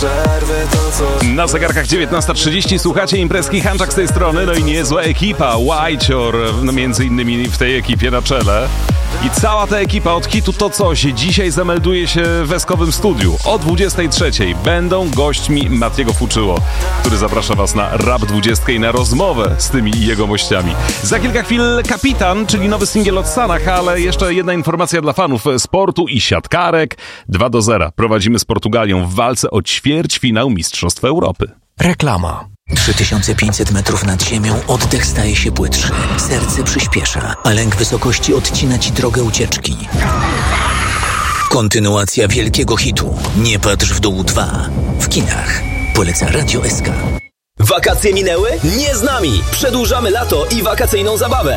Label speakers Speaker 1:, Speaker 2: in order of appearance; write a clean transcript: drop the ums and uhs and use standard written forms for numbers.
Speaker 1: przerwy to coś.
Speaker 2: Na zegarkach 19:30 słuchacie imprezki Hanczak z tej strony, no i niezła ekipa, Whitecior, no między innymi w tej ekipie na czele. I cała ta ekipa od hitu To Coś dzisiaj zamelduje się w Eskowym Studiu. O 23:00 będą gośćmi Matiego Fuczyło, który zaprasza was na Rap 20 i na rozmowę z tymi jego mościami. Za kilka chwil Kapitan, czyli nowy singiel od Sanach, ale jeszcze jedna informacja dla fanów sportu i siatkarek. 2-0 prowadzimy z Portugalią w walce o ćwierćfinał Mistrzostw Europy.
Speaker 3: Reklama.
Speaker 4: 3500 metrów nad ziemią, oddech staje się płytszy, serce przyspiesza, a lęk wysokości odcina ci drogę ucieczki. Kontynuacja wielkiego hitu Nie patrz w dół 2 w kinach. Poleca Radio SK.
Speaker 5: Wakacje minęły? Nie z nami! Przedłużamy lato i wakacyjną zabawę.